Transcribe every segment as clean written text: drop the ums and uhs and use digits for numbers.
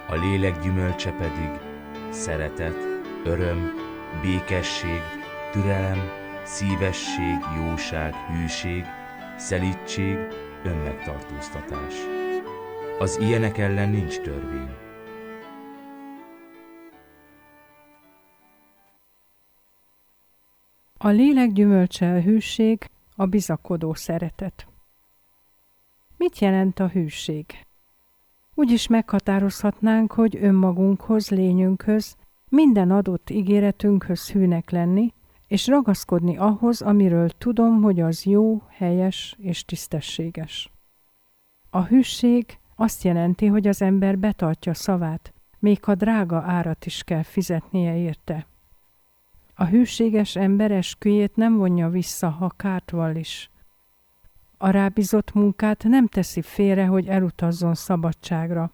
A lélek gyümölcse pedig szeretet, öröm, békesség, türelem, szívesség, jóság, hűség, szelídség, önmegtartóztatás. Az ilyenek ellen nincs törvény. A lélek gyümölcse a hűség, a bizakodó szeretet. Mit jelent a hűség? Úgy is meghatározhatnánk, hogy önmagunkhoz, lényünkhöz, minden adott ígéretünkhöz hűnek lenni, és ragaszkodni ahhoz, amiről tudom, hogy az jó, helyes és tisztességes. A hűség azt jelenti, hogy az ember betartja szavát, még ha drága árat is kell fizetnie érte. A hűséges ember esküjét nem vonja vissza, ha kárt vall is. A rábízott munkát nem teszi félre, hogy elutazzon szabadságra.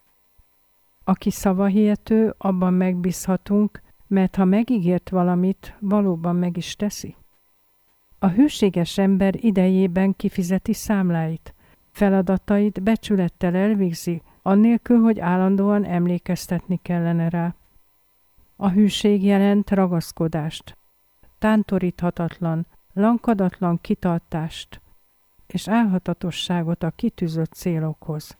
Aki szavahihető, abban megbízhatunk, mert ha megígért valamit, valóban meg is teszi. A hűséges ember idejében kifizeti számláit, feladatait becsülettel elvégzi, annélkül, hogy állandóan emlékeztetni kellene rá. A hűség jelent ragaszkodást, tántoríthatatlan, lankadatlan kitartást és álhatatosságot a kitűzött célokhoz.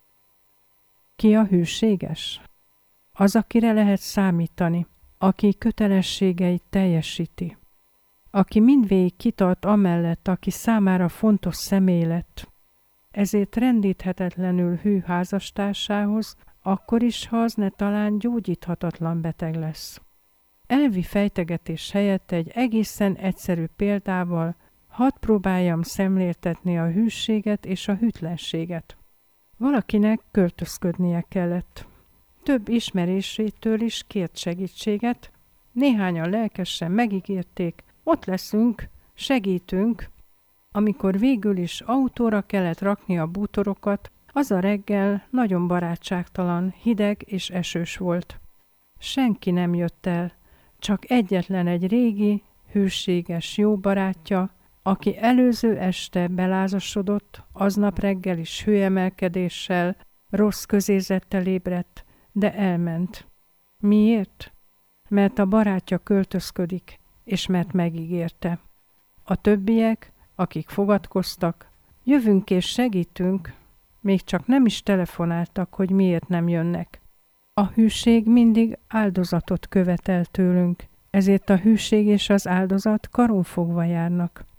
Ki a hűséges? Az, akire lehet számítani, aki kötelességeit teljesíti, aki mindvégig kitart amellett, aki számára fontos személy lett, ezért rendíthetetlenül hű házastársához, akkor is, ha az talán gyógyíthatatlan beteg lesz. Elvi fejtegetés helyett egy egészen egyszerű példával hadd próbáljam szemléltetni a hűséget és a hűtlenséget. Valakinek költözködnie kellett. Több ismerésétől is kért segítséget, néhányan lelkesen megígérték, ott leszünk, segítünk. Amikor végül is autóra kellett rakni a bútorokat, az a reggel nagyon barátságtalan, hideg és esős volt. Senki nem jött el, csak egyetlen egy régi, hűséges jó barátja, aki előző este belázasodott, aznap reggel is hőemelkedéssel, rossz közérzettel ébredt, de elment. Miért? Mert a barátja költözködik, és mert megígérte. A többiek, akik fogadkoztak, jövünk és segítünk, még csak nem is telefonáltak, hogy miért nem jönnek. A hűség mindig áldozatot követel tőlünk, ezért a hűség és az áldozat karonfogva járnak.